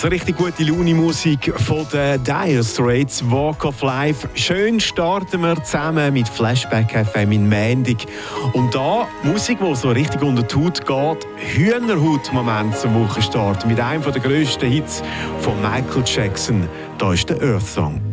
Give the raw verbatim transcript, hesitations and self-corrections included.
So richtig gute Laune-Musik von den Dire Straits, Walk of Life. Schön starten wir zusammen mit Flashback F M in Mendig. Und da Musik, die so richtig unter die Haut geht, Hühnerhaut-Moment zum Wochenstart mit einem der grössten Hits von Michael Jackson. Da ist der Earth Song.